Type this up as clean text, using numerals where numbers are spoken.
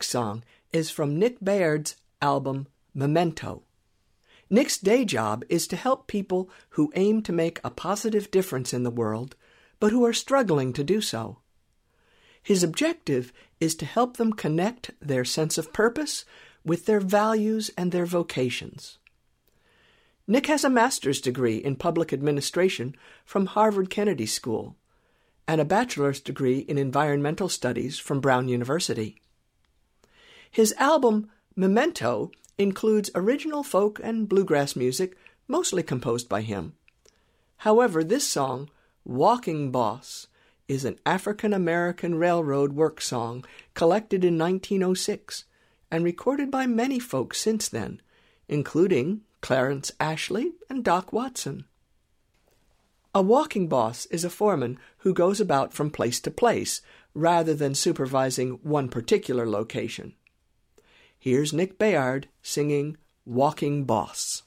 next song is from Nick Bayard's album Memento. Nick's day job is to help people who aim to make a positive difference in the world, but who are struggling to do so. His objective is to help them connect their sense of purpose with their values and their vocations. Nick has a master's degree in public administration from Harvard Kennedy School and a bachelor's degree in environmental studies from Brown University. His album Memento includes original folk and bluegrass music, mostly composed by him. However, this song, Walking Boss, is an African-American railroad work song collected in 1906 and recorded by many folks since then, including Clarence Ashley and Doc Watson. A walking boss is a foreman who goes about from place to place rather than supervising one particular location. Here's Nick Bayard singing Walking Boss.